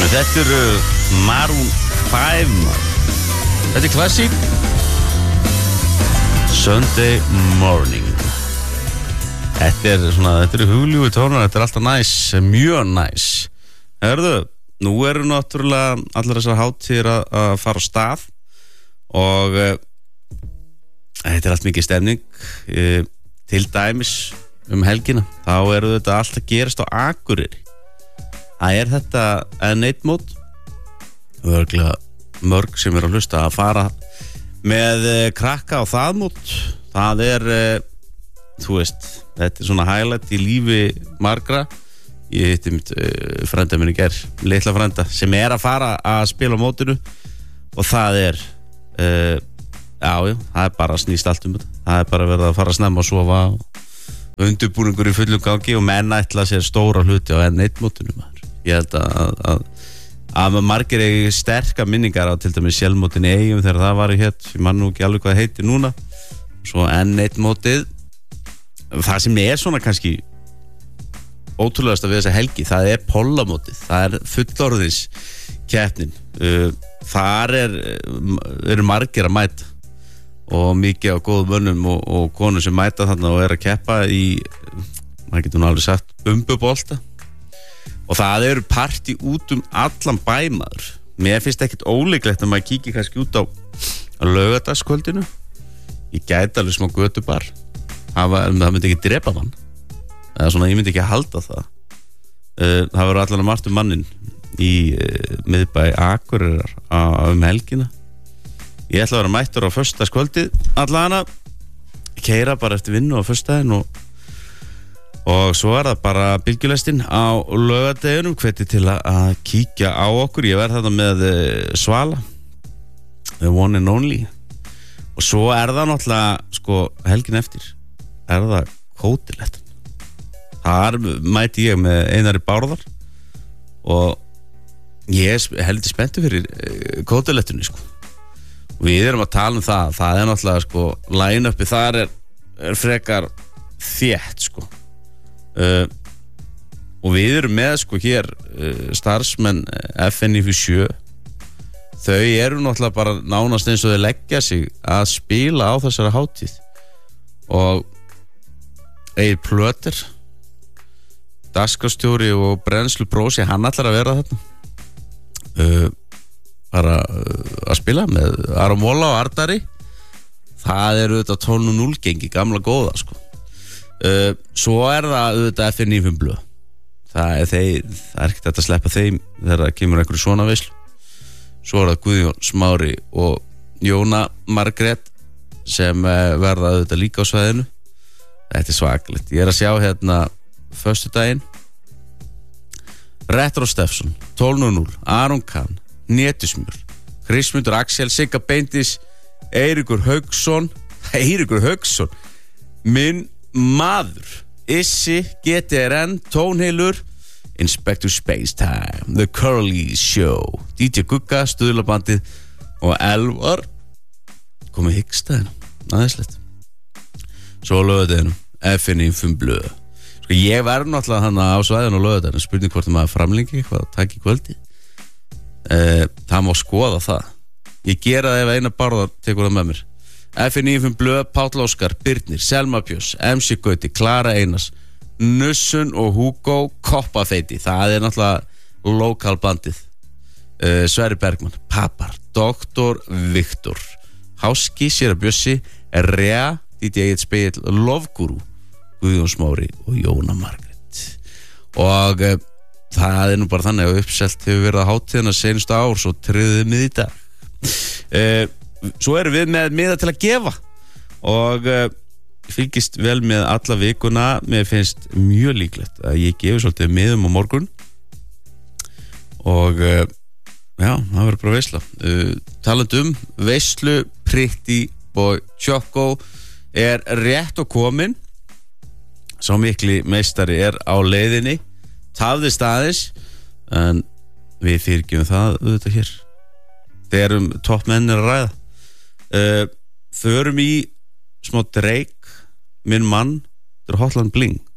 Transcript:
Þetta eru Maroon 5. Þetta klassík. Sunday Morning. Þetta eru huglífi tónar, þetta alltaf næs, mjög næs. Hörðu, nú eru náttúrulega allar þessar hátíðir að fara á stað og þetta allt mikið stemning. Til dæmis helgina, þá eru þetta allt að gerast á Akureyri. Það þetta N1 mót. Örglega mörg sem eru að hlusta að fara með krakka á það mót. Það þú veist, þetta svona highlight í lífi margra. Ég hitti mitt frænda minn í gær, litla frænda, sem að fara að spila á mótinu og það það bara snýst allt þetta. Það bara verið að fara að snemma og sofa og undirbúningur í fullum gangi og menn ætla sér stóra hluti á N1 mótinu. Ég held að margir eigi sterka minningar á til dæmis sjálfmótin í Eyjum þegar það var ég man nú ekki alveg hvað heitir núna. Svo N1 mótið, það sem svona kannski ótrúlegasta við þessa helgi, það pollamótið, það fullorðins keppnin. Þar eru margir að mæta og mikið á góðum mönnum og konum sem mæta þarna og að keppa í, maður getur nú alveg sagt, bumbubolta. Og það eru partí út allan bæmaður. Mér finnst ekkert ólíklegt að maður kíkir kannski út á laugardagskvöldinu. Ég gæti alveg smá götubar. Það myndi ekki drepa mann. Eða svona, ég myndi ekki halda það. Það verður allan að margt mannin í miðbæ Akureyrar helgina. Ég ætla að vera mættur á föstudagskvöldið allana. Keyra bara eftir vinnu á föstudaginn og svo það bara bylgjulestin á laugardeginum. Hvetji til að kíkja á okkur. Ég verð þarna með Svala, the one and only. Og svo það náttúrulega helgin eftir það Kótilettan. Þar mæti ég með Einari Bárðar og ég heldur spenntur fyrir Kótilettunni. Við erum að tala það náttúrulega line-upi þar er frekar þétt og við erum með hér starfsmenn FNF7. Þau eru náttúrulega bara nánast eins og þau leggja sig að spila á þessari hátíð og Egill Plöter, dagskrárstjóri og brennslu brósi, hann ætlar að vera þarna bara að spila með Aron Móla og Ardari. Það þetta 12-0 gengi, gamla góða svo það auðvitað FNF blöð. Það ekkert að sleppa þeim þegar það kemur einhverju svona veislu. Svo það Guðjón Smári og Jóna Margrét sem verða auðvitað líka á svæðinu. Þetta svakalegt. Ég að sjá hérna föstudaginn Retro Steffsson 12-0, Aron Kahn, Nétusmjör, Kristmundur Axel, Sigga Beindis, Eiríkur Hauksson, minn maður, Issi, GTRN, Tónheilur, Inspector Spacetime, The Curly Show, DJ Gugga, Stuðlabandið og Elvar komið hyggstæðinu, aðeinslegt. Svo lögadeginu, FNF blöð. Ég verð náttúrulega þannig á svæðinu og lögadeginu, spurning hvort maður framlengi eitthvað, takk í kvöldi. Það má skoða það. Ég gera það ef Einar Bárðar tekur það með mér. FNF blöð, Páll Óskar, Birnir, Selma Björns, MC Gauti, Klara Einars, Nussun og Hugo Koppafeiti. Það náttúrulega lokalbandið. Sverri Bergmann, Papar, Dr. Viktor, Háski, Séra Bjössi, Rea, DJ Egill Spegill, Lofgúru, Guðjón Smári og Jóna Margrét. Og það nú bara þannig að uppselt hefur verið að hátíðina seinustu ár, svo tryðum við í dag. Svo erum við með miða til að gefa og fylgist vel með alla vikuna. Mér finnst mjög líklegt að ég gefi svolítið miðum á morgun og það verður bara veisla. Talandi veislu, Pretty Boy Choco rétt og komin. Sá mikli meistari á leiðinni. Tafðist aðeins en við fyrirgefum það auðvitað hér. Þegar toppmennir að ræða. Förum í smá Drake, minn mann, þetta Hotline Bling.